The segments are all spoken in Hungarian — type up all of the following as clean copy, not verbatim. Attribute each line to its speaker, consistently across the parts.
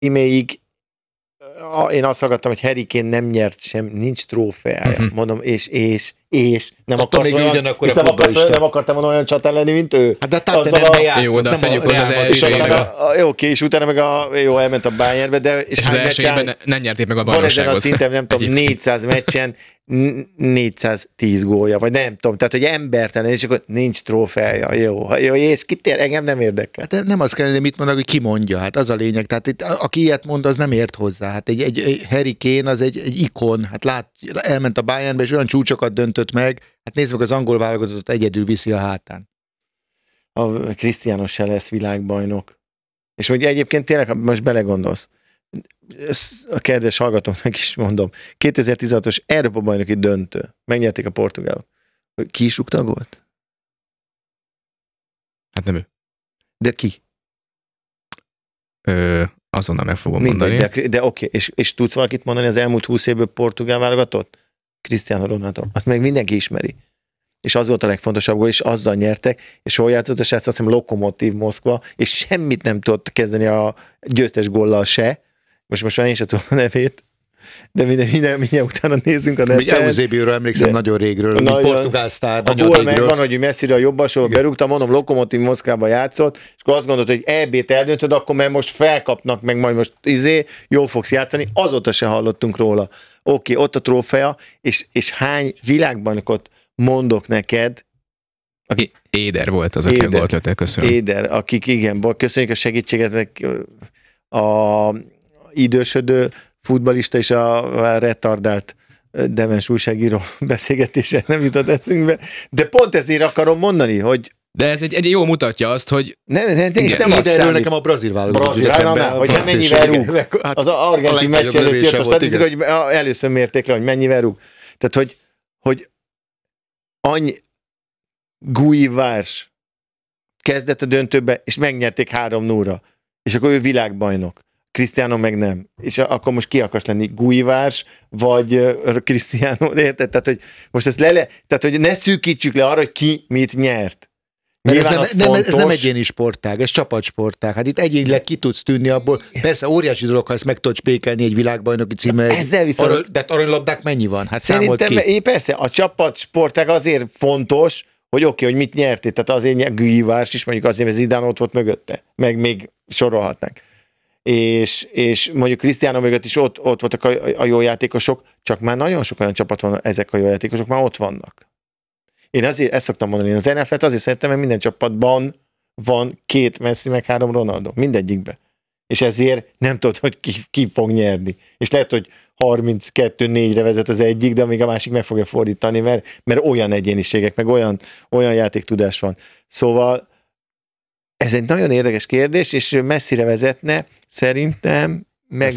Speaker 1: iméig én azt hallgattam, hogy Harry Kane nem nyert sem, nincs trófeája. Mondom, és nem akartam olyan csatán lenni, mint ő.
Speaker 2: Hát de Tottenhamben játszott.
Speaker 3: Jó, de azt tegyük hozzá az első évben.
Speaker 1: Oké, és utána meg elment a Bayernbe, de és
Speaker 3: az első évben nem nyerték meg a bajnokságot.
Speaker 1: Van ezen a szinten, nem tudom, 400 meccsen 410 gólja, vagy nem tudom, tehát, hogy embertelen, és akkor nincs trófeája. Jó, és engem nem érdekel.
Speaker 2: Hát nem azt kellene, mit mondanak, hogy ki mondja, hát az a lényeg. Tehát itt, aki ilyet mond, az nem ért hozzá. Hát egy Harry Kane az egy ikon, hát elment a Bayernbe, és olyan csúcsokat döntött meg, hát nézd meg, az angol válogatottat egyedül viszi a hátán.
Speaker 1: A Cristiano se lesz világbajnok. És hogy egyébként tényleg, most belegondolsz, a kedves hallgatóknak is mondom, 2016-os Európa-bajnoki döntő. Megnyerték a portugálok. Ki is rúgta a gólt?
Speaker 3: Hát nem ő.
Speaker 1: De ki?
Speaker 3: Azonnal meg fogom mondani.
Speaker 1: De oké, és tudsz valakit mondani az elmúlt 20 évből portugál válogatott? Cristiano Ronaldo. Azt meg mindenki ismeri. És az volt a legfontosabb gól, és azzal nyertek, és hol játszott a srác, azt hiszem Lokomotív Moszkva, és semmit nem tudott kezdeni a győztes góllal se. Most már én sem tudom a nevét, de minden utána nézzünk a neten.
Speaker 2: Egy Eusebio-ról emlékszem nagyon régről, egy portugál sztár.
Speaker 1: A gól megvan, hogy messzire a jobb alsóba berúgta, mondom, Lokomotív Moszkvába játszott, és akkor azt gondolt, hogy EB-t eldöntöd, akkor mert most felkapnak, meg majd most jól fogsz játszani, azóta se hallottunk róla. Oké, ott a trófea, és hány világbajnokot mondok neked,
Speaker 3: aki Éder volt az, aki a gólt lőtte, köszönöm.
Speaker 1: Éder, akik igen, köszönjük a segítséget, meg a idősödő futballista és a retardált Devens újságíró beszélgetése nem jutott eszünkbe, de pont ezért akarom mondani, hogy
Speaker 3: de ez egy jó mutatja azt, hogy
Speaker 1: és nem azt számít.
Speaker 2: Nekem a brazil válogatott.
Speaker 1: Hogy mennyivel rúg. Az argentin meccs előtt jött a statisztika, hogy először mérték le, hogy mennyivel rúg. Tehát, hogy Guivárs kezdett a döntőbe, és megnyerték 3-0-ra. És akkor ő világbajnok. Cristiano meg nem. És akkor most ki akarsz lenni? Guivárs, vagy Cristiano? Érted? Tehát, hogy most ezt tehát, hogy ne szűkítsük le arra, hogy ki mit nyert.
Speaker 2: Ez nem egyéni sportág, ez csapatsportág. Hát itt egyénileg ki tudsz tűnni abból. Persze óriási dolog, ha ezt meg tudod spékelni egy világbajnoki címmel.
Speaker 1: Ezzel viszont...
Speaker 2: De aranylabdák mennyi van? Hát
Speaker 1: szerintem persze, a csapatsportág azért fontos, hogy oké, hogy mit nyertél. Tehát azért Guivárs is, mondjuk azért, mert Zidane ott volt mögötte. Meg még sorolhatnánk. És mondjuk Cristiano mögött is ott voltak a jó játékosok, csak már nagyon sok olyan csapat van, ezek a jó játékosok már ott vannak. Én azért ezt szoktam mondani, én az NFL-t azért szeretem, mert minden csapatban van 2 Messi meg 3 Ronaldo, mindegyikben. És ezért nem tudod, hogy ki fog nyerni. És lehet, hogy 32-4-re vezet az egyik, de még a másik meg fogja fordítani, mert olyan egyéniségek, meg olyan játéktudás van. Szóval ez egy nagyon érdekes kérdés, és messzire vezetne, szerintem, meg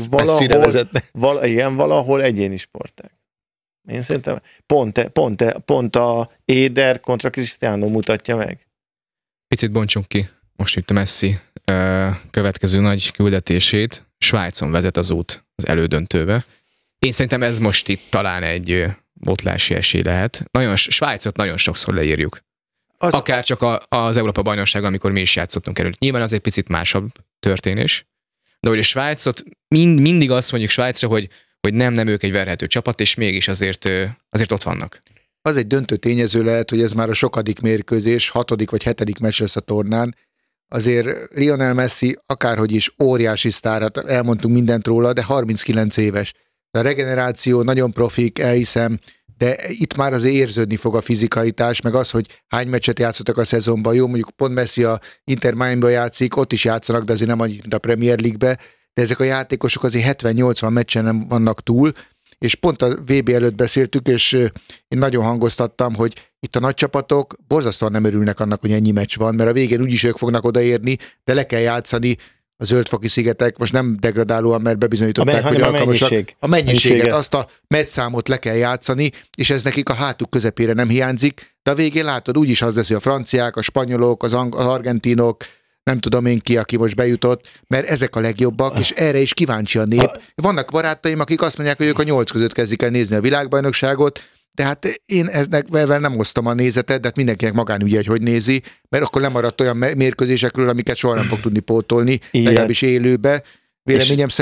Speaker 1: valahol egyéni sportág. Én szerintem pont a Éder kontra Cristiano mutatja meg.
Speaker 3: Picit bontsunk ki most itt a Messi következő nagy küldetését. Svájcon vezet az út az elődöntőbe. Én szerintem ez most itt talán egy botlási esély lehet. Svájcot nagyon sokszor leírjuk. Akár csak az Európa-bajnokság, amikor mi is játszottunk előtt. Nyilván az egy picit másabb történés. De hogy a Svájcot, mindig azt mondjuk Svájcra, hogy nem ők egy verhető csapat, és mégis azért ott vannak.
Speaker 2: Az egy döntő tényező lehet, hogy ez már a sokadik mérkőzés, 6. vagy 7. meccs lesz a tornán. Azért Lionel Messi akárhogy is óriási sztár, hát elmondtunk mindent róla, de 39 éves. A regeneráció nagyon profik, elhiszem, de itt már azért érződni fog a fizikalitás, meg az, hogy hány meccset játszottak a szezonban. Jó, mondjuk pont Messi a Inter Miamiban játszik, ott is játszanak, de azért nem annyit, mint a Premier League-be, de ezek a játékosok azért 70-80 meccsen nem vannak túl, és pont a VB előtt beszéltük, és én nagyon hangoztattam, hogy itt a nagy csapatok borzasztóan nem örülnek annak, hogy ennyi meccs van, mert a végén úgyis ők fognak odaérni, de le kell játszani. A Zöld-foki szigetek most nem degradálóan, mert bebizonyították, hogy alkalmasak. A mennyiséget, azt a meccszámot le kell játszani, és ez nekik a hátuk közepére nem hiányzik, de a végén látod, úgyis az lesz, hogy a franciák, a spanyolok, az argentinok, nem tudom én ki, aki most bejutott, mert ezek a legjobbak, és erre is kíváncsi a nép. Vannak barátaim, akik azt mondják, hogy ők a 8 között kezdik el nézni a világbajnokságot, de hát én ezzel nem osztom a nézetet, de hát mindenkinek magánügye, hogy nézi, mert akkor lemaradt olyan mérkőzésekről, amiket soha nem fog tudni pótolni, legalábbis élőbe. Véleményem